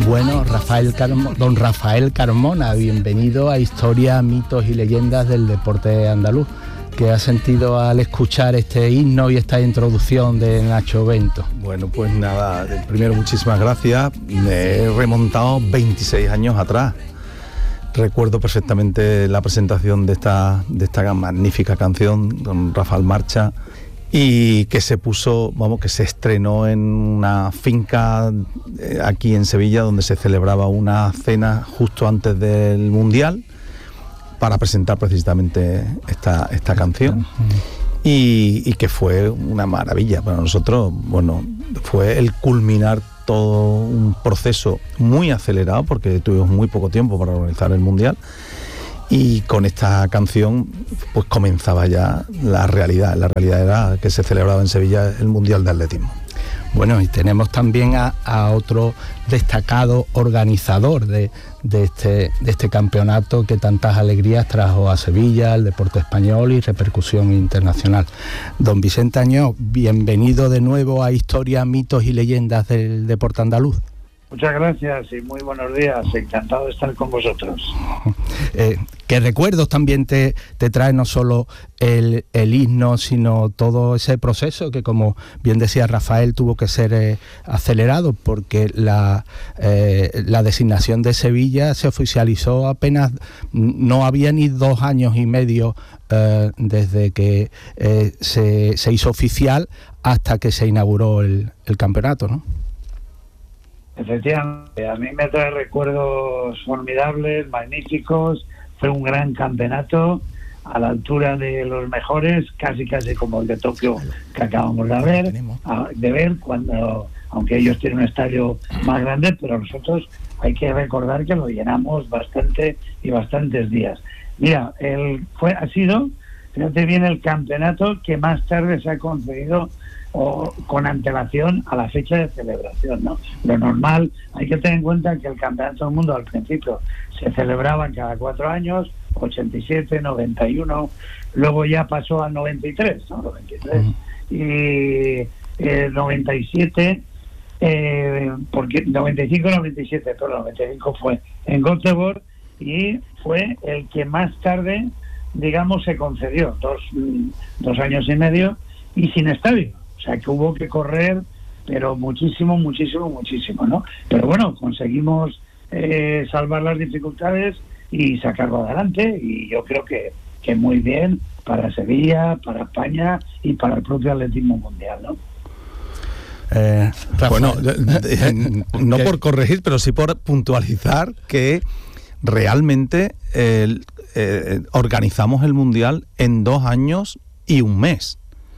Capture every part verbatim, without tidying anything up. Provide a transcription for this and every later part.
Bueno, Rafael Carmo- don Rafael Carmona, bienvenido a Historia, Mitos y Leyendas del Deporte Andaluz. ¿Qué has sentido al escuchar este himno y esta introducción de Nacho Bento? Bueno, pues nada, primero muchísimas gracias. Me he remontado veintiséis años atrás. Recuerdo perfectamente la presentación de esta, de esta magnífica canción con Rafael Marcha, y que se puso, vamos, que se estrenó en una finca eh, aquí en Sevilla, donde se celebraba una cena justo antes del Mundial para presentar precisamente esta, esta canción, y, y que fue una maravilla para nosotros. Bueno, fue el culminar todo un proceso muy acelerado, porque tuvimos muy poco tiempo para organizar el Mundial, y con esta canción pues comenzaba ya la realidad. La realidad era que se celebraba en Sevilla el Mundial de Atletismo. Bueno, y tenemos también a, a otro destacado organizador de, de, este, de este campeonato que tantas alegrías trajo a Sevilla, al deporte español y repercusión internacional. Don Vicente Añó, bienvenido de nuevo a Historia, Mitos y Leyendas del Deporte Andaluz. Muchas gracias y muy buenos días, encantado de estar con vosotros. Eh, ¿Qué recuerdos también te, te trae no solo el, el himno, sino todo ese proceso que, como bien decía Rafael, tuvo que ser eh, acelerado, porque la, eh, la designación de Sevilla se oficializó apenas, no había ni dos años y medio eh, desde que eh, se, se hizo oficial hasta que se inauguró el, el campeonato, ¿no? Efectivamente, a mí me trae recuerdos formidables, magníficos. Fue un gran campeonato a la altura de los mejores, casi casi como el de Tokio que acabamos de ver, de ver cuando, aunque ellos tienen un estadio más grande, pero nosotros hay que recordar que lo llenamos bastante y bastantes días. Mira, el fue ha sido, fíjate bien, el campeonato que más tarde se ha concedido o con antelación a la fecha de celebración, ¿no? Lo normal, hay que tener en cuenta que el Campeonato del Mundo al principio se celebraba cada cuatro años, ochenta y siete, noventa y uno, luego ya pasó al noventa y tres, ¿no? noventa y tres, uh-huh. Y eh, noventa y siete, eh, porque noventa y cinco, noventa y siete, pero noventa y cinco fue en Göteborg y fue el que más tarde, digamos, se concedió, dos, dos años y medio y sin estadio. O sea, que hubo que correr, pero muchísimo, muchísimo, muchísimo, ¿no? Pero bueno, conseguimos eh, salvar las dificultades y sacarlo adelante, y yo creo que, que muy bien para Sevilla, para España y para el propio atletismo mundial, ¿no? Eh, bueno, no por corregir, pero sí por puntualizar que realmente eh, eh, organizamos el Mundial en dos años y un mes.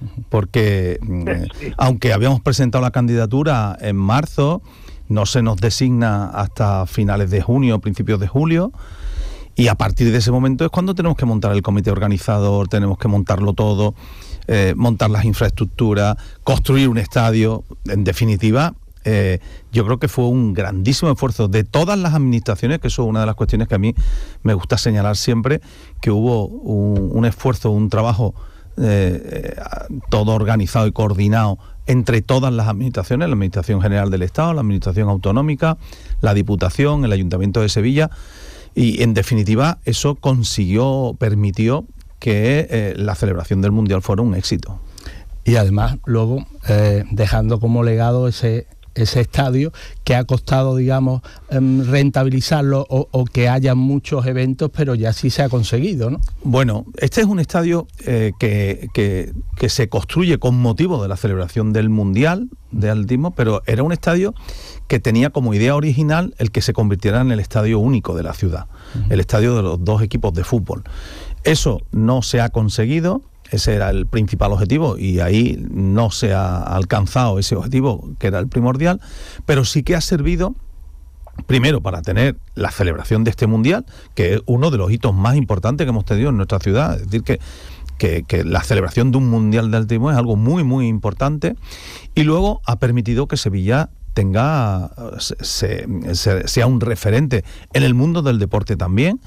Porque eh, aunque habíamos presentado la candidatura en marzo, no se nos designa hasta finales de junio, principios de julio, y a partir de ese momento es cuando tenemos que montar el comité organizador, tenemos que montarlo todo, eh, montar las infraestructuras, construir un estadio. En definitiva, eh, yo creo que fue un grandísimo esfuerzo de todas las administraciones, que eso es una de las cuestiones que a mí me gusta señalar siempre, que hubo un, un esfuerzo, un trabajo Eh, eh, todo organizado y coordinado entre todas las administraciones, la Administración General del Estado, la Administración Autonómica, la Diputación, el Ayuntamiento de Sevilla, y en definitiva eso consiguió, permitió que eh, la celebración del Mundial fuera un éxito. Y además luego eh, dejando como legado ese ese estadio que ha costado, digamos, rentabilizarlo o, o que haya muchos eventos, pero ya sí se ha conseguido, ¿no? Bueno, este es un estadio eh, que, que, que se construye con motivo de la celebración del Mundial de Atletismo, pero era un estadio que tenía como idea original el que se convirtiera en el estadio único de la ciudad, uh-huh. el estadio de los dos equipos de fútbol. Eso no se ha conseguido. Ese era el principal objetivo y ahí no se ha alcanzado ese objetivo, que era el primordial, pero sí que ha servido primero para tener la celebración de este Mundial, que es uno de los hitos más importantes que hemos tenido en nuestra ciudad. Es decir, que, que, que la celebración de un Mundial de atletismo es algo muy, muy importante, y luego ha permitido que Sevilla tenga se, se, sea un referente en el mundo del deporte también,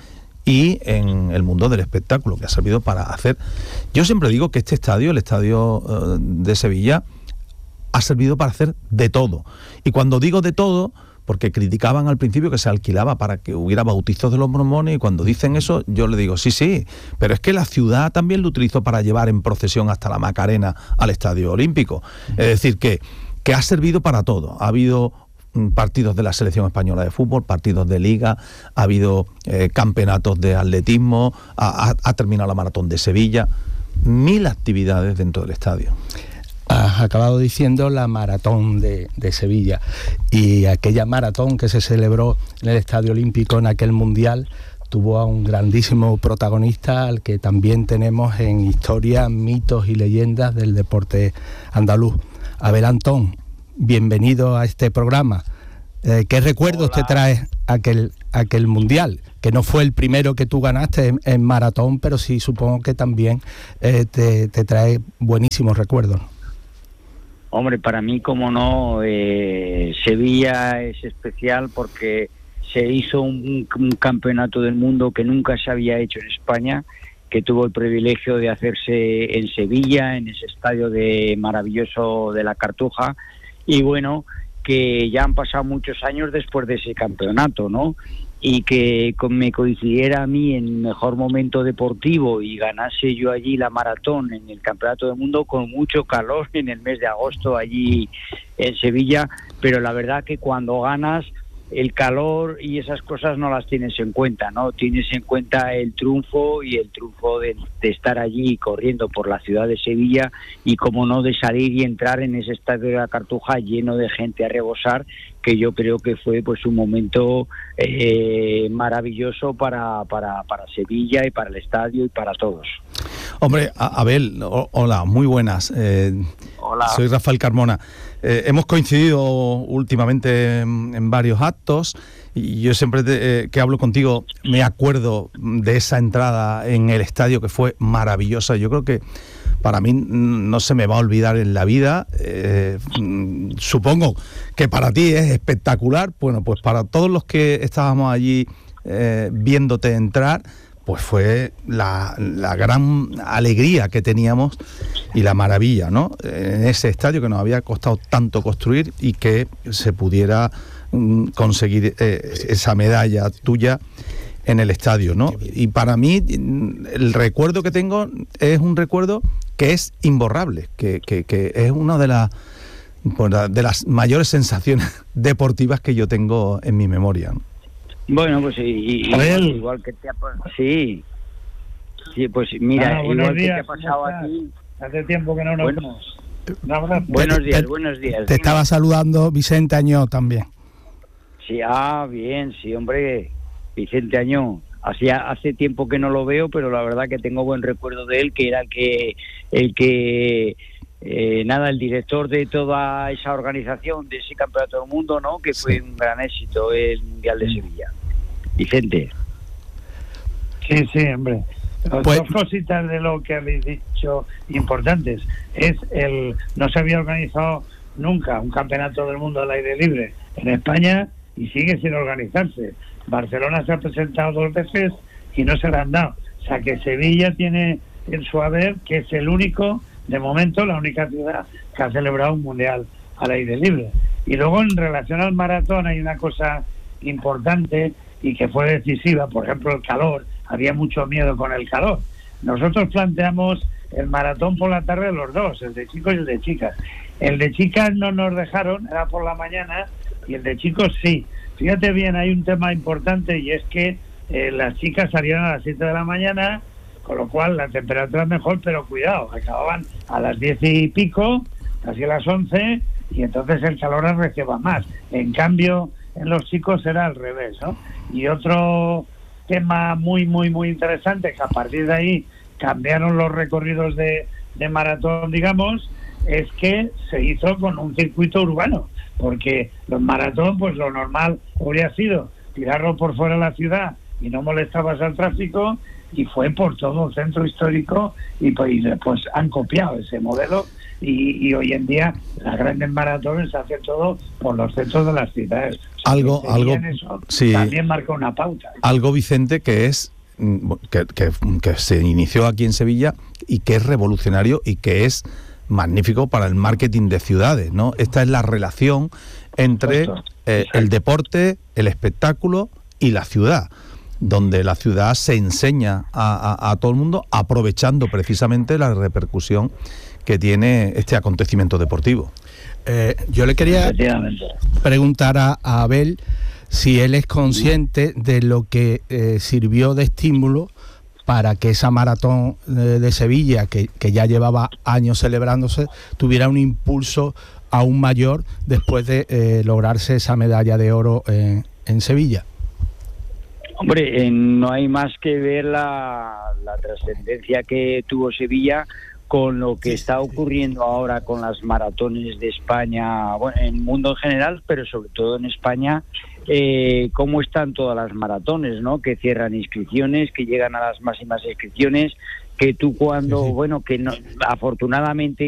y en el mundo del espectáculo, que ha servido para hacer... Yo siempre digo que este estadio, el estadio uh, de Sevilla, ha servido para hacer de todo. Y cuando digo de todo, porque criticaban al principio que se alquilaba para que hubiera bautizos de los mormones, y cuando dicen eso yo le digo, sí, sí, pero es que la ciudad también lo utilizó para llevar en procesión hasta la Macarena al Estadio Olímpico. Es decir, que, que ha servido para todo. Ha habido partidos de la selección española de fútbol, partidos de liga, ha habido eh, campeonatos de atletismo, ha, ha, ha terminado la maratón de Sevilla, mil actividades dentro del estadio. Has acabado diciendo la maratón de, de Sevilla, y aquella maratón que se celebró en el Estadio Olímpico en aquel mundial tuvo a un grandísimo protagonista al que también tenemos en historia, mitos y leyendas del deporte andaluz. Abel Antón, bienvenido a este programa. Eh, ¿Qué recuerdos Hola. te trae aquel, aquel mundial? Que no fue el primero que tú ganaste en, en maratón, pero sí supongo que también eh, te, te trae buenísimos recuerdos. Hombre, para mí, como no, eh, Sevilla es especial porque se hizo un, un campeonato del mundo que nunca se había hecho en España, que tuvo el privilegio de hacerse en Sevilla, en ese estadio de maravilloso de la Cartuja, y bueno, que ya han pasado muchos años después de ese campeonato, ¿no? Y que con, me coincidiera a mí en el mejor momento deportivo y ganase yo allí la maratón en el Campeonato del Mundo con mucho calor en el mes de agosto allí en Sevilla, pero la verdad que cuando ganas el calor y esas cosas no las tienes en cuenta, ¿no? Tienes en cuenta el triunfo y el triunfo de, de estar allí corriendo por la ciudad de Sevilla y, como no, de salir y entrar en ese estadio de la Cartuja lleno de gente a rebosar, que yo creo que fue pues un momento eh, maravilloso para, para, para Sevilla y para el estadio y para todos. Hombre, Abel, hola, muy buenas. Eh, hola. Soy Rafael Carmona. Eh, hemos coincidido últimamente en, en varios actos, y yo siempre te, eh, que hablo contigo me acuerdo de esa entrada en el estadio que fue maravillosa. Yo creo que para mí no se me va a olvidar en la vida. Eh, supongo que para ti es espectacular. Bueno, pues para todos los que estábamos allí eh, viéndote entrar, pues fue la, la gran alegría que teníamos y la maravilla, ¿no? En ese estadio que nos había costado tanto construir y que se pudiera mm, conseguir eh, esa medalla tuya en el estadio, ¿no? Y para mí el recuerdo que tengo es un recuerdo que es imborrable, que, que, que es una de las pues, de las mayores sensaciones deportivas que yo tengo en mi memoria, ¿no? Bueno, pues y, y, igual, igual que te ha pasado, sí, sí, pues mira, ah, igual días, que te ha pasado a ti. Hace tiempo que no nos bueno, vemos. Buenos días, te, buenos días. Te estaba saludando Vicente Añó también. Sí, ah, bien, sí, hombre, Vicente Añó. Hacía hace tiempo que no lo veo, pero la verdad que tengo buen recuerdo de él, que era el que, el que eh, nada, el director de toda esa organización de ese Campeonato del Mundo, ¿no? Que fue sí. un gran éxito el Mundial de Sevilla. Vicente. Sí, sí, hombre. Pues, dos cositas de lo que habéis dicho importantes. Es el no se había organizado nunca un Campeonato del Mundo al aire libre en España y sigue sin organizarse. Barcelona se ha presentado dos veces y no se le han dado. O sea que Sevilla tiene en su haber que es el único, de momento, la única ciudad que ha celebrado un mundial al aire libre. Y luego, en relación al maratón, hay una cosa importante y que fue decisiva, por ejemplo, el calor. Había mucho miedo con el calor. Nosotros planteamos el maratón por la tarde los dos, el de chicos y el de chicas. El de chicas no nos dejaron, era por la mañana, y el de chicos sí. Fíjate bien, hay un tema importante y es que eh, las chicas salieron a las siete de la mañana, con lo cual la temperatura es mejor, pero cuidado, acababan a las diez y pico, casi a las once, y entonces el calor arreciaba más. En cambio, en los chicos era al revés, ¿no? Y otro tema muy, muy, muy interesante, que a partir de ahí cambiaron los recorridos de, de maratón, digamos, es que se hizo con un circuito urbano, porque los maratón, pues lo normal habría sido tirarlo por fuera de la ciudad y no molestabas al tráfico, y fue por todo el centro histórico, y pues, y pues han copiado ese modelo, y, y hoy en día las grandes maratones se hacen todo por los centros de las ciudades. O sea, algo, algo, eso sí, también marca una pauta. Algo, Vicente, que es que, que, que se inició aquí en Sevilla y que es revolucionario y que es magnífico para el marketing de ciudades, ¿no? Esta es la relación entre eh, el deporte, el espectáculo y la ciudad, donde la ciudad se enseña a, a, a todo el mundo, aprovechando precisamente la repercusión que tiene este acontecimiento deportivo. Eh, yo le quería preguntar a, a Abel si él es consciente de lo que eh, sirvió de estímulo para que esa maratón de, de Sevilla, que, que ya llevaba años celebrándose, tuviera un impulso aún mayor después de eh, lograrse esa medalla de oro en, en Sevilla. Hombre, eh, no hay más que ver la, la trascendencia que tuvo Sevilla con lo que está ocurriendo ahora con las maratones de España, bueno, en el mundo en general, pero sobre todo en España, eh, cómo están todas las maratones, ¿no? Que cierran inscripciones, que llegan a las máximas inscripciones, que tú cuando, sí, sí. bueno, que no, afortunadamente